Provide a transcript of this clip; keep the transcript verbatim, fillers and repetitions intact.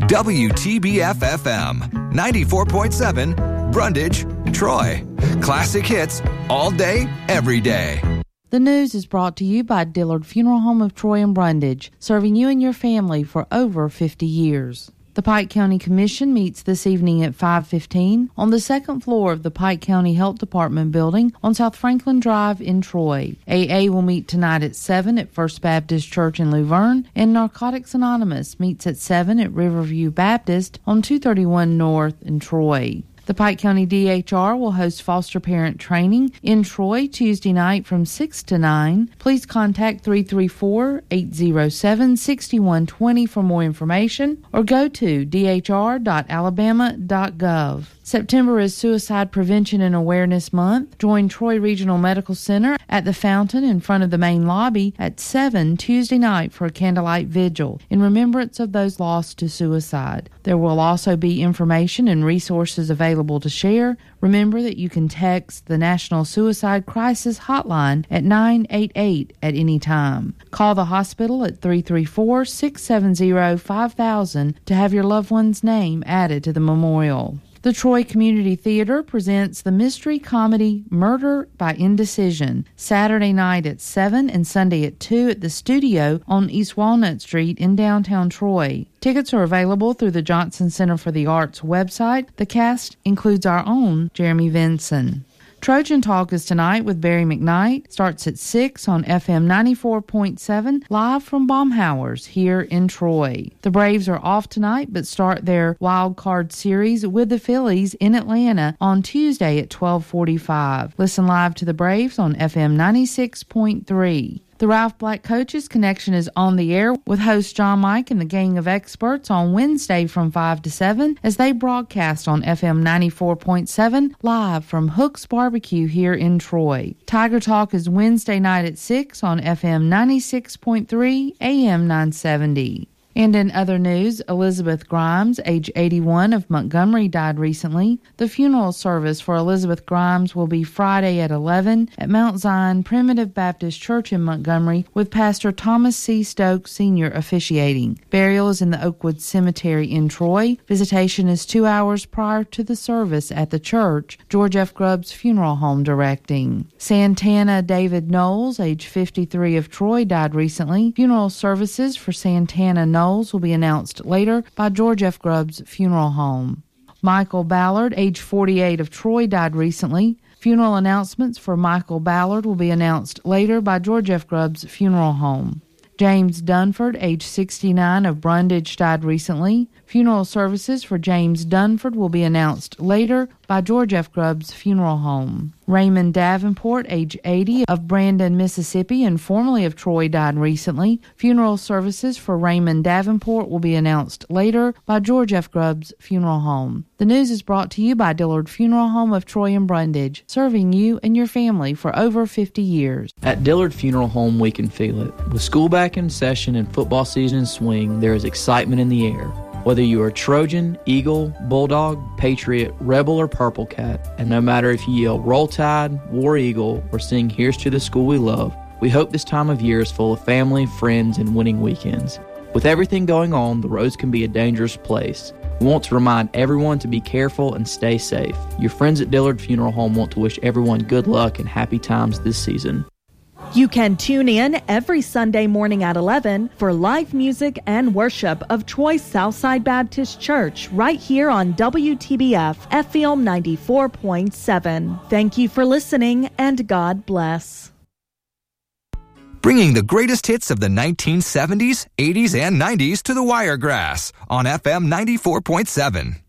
W T B F F M, ninety-four point seven, Brundage, Troy. Classic hits all day, every day. The news is brought to you by Dillard Funeral Home of Troy and Brundage, serving you and your family for over fifty years. The Pike County Commission meets this evening at five fifteen on the second floor of the Pike County Health Department building on South Franklin Drive in Troy. A A will meet tonight at seven at First Baptist Church in Luverne, and Narcotics Anonymous meets at seven at Riverview Baptist on two thirty-one North in Troy. The Pike County D H R will host foster parent training in Troy Tuesday night from six to nine. Please contact three three four, eight zero seven, six one two zero for more information or go to d h r dot alabama dot gov. September is Suicide Prevention and Awareness Month. Join Troy Regional Medical Center at the fountain in front of the main lobby at seven Tuesday night for a candlelight vigil in remembrance of those lost to suicide. There will also be information and resources available to share. Remember that you can text the National Suicide Crisis Hotline at nine eight eight at any time. Call the hospital at three three four, six seven zero, five thousand to have your loved one's name added to the memorial. The Troy Community Theater presents the mystery comedy Murder by Indecision, Saturday night at seven and Sunday at two at the Studio on East Walnut Street in downtown Troy. Tickets are available through the Johnson Center for the Arts website. The cast includes our own Jeremy Vinson. Trojan Talk is tonight with Barry McKnight. Starts at six on F M ninety-four point seven, live from Baumhauer's here in Troy. The Braves are off tonight, but start their wild card series with the Phillies in Atlanta on Tuesday at twelve forty-five. Listen live to the Braves on F M ninety-six point three. The Ralph Black Coaches Connection is on the air with host John Mike and the gang of experts on Wednesday from five to seven as they broadcast on F M ninety-four point seven live from Hook's Barbecue here in Troy. Tiger Talk is Wednesday night at six on F M ninety-six point three, A M nine seventy. And in other news, Elizabeth Grimes, age eighty-one, of Montgomery, died recently. The funeral service for Elizabeth Grimes will be Friday at eleven at Mount Zion Primitive Baptist Church in Montgomery with Pastor Thomas C. Stokes, Senior officiating. Burial is in the Oakwood Cemetery in Troy. Visitation is two hours prior to the service at the church. George F. Grubbs Funeral Home directing. Santana David Knowles, age fifty-three, of Troy, died recently. Funeral services for Santana Knowles will be announced later by George F. Grubbs Funeral Home. Michael Ballard, age forty-eight, of Troy, died recently. Funeral announcements for Michael Ballard will be announced later by George F. Grubbs Funeral Home. James Dunford, age sixty-nine, of Brundage, died recently. Funeral services for James Dunford will be announced later by George F. Grubbs Funeral Home. Raymond Davenport, age eighty, of Brandon, Mississippi, and formerly of Troy, died recently. Funeral services for Raymond Davenport will be announced later by George F. Grubbs Funeral Home. The news is brought to you by Dillard Funeral Home of Troy and Brundage, serving you and your family for over fifty years. At Dillard Funeral Home, we can feel it. With school back in session and football season in swing, there is excitement in the air. Whether you are Trojan, Eagle, Bulldog, Patriot, Rebel, or Purple Cat, and no matter if you yell Roll Tide, War Eagle, or sing Here's to the School We Love, we hope this time of year is full of family, friends, and winning weekends. With everything going on, the roads can be a dangerous place. We want to remind everyone to be careful and stay safe. Your friends at Dillard Funeral Home want to wish everyone good luck and happy times this season. You can tune in every Sunday morning at eleven for live music and worship of Troy Southside Baptist Church right here on W T B F F M ninety-four point seven. Thank you for listening, and God bless. Bringing the greatest hits of the nineteen seventies, eighties, and nineties to the Wiregrass on F M ninety-four point seven.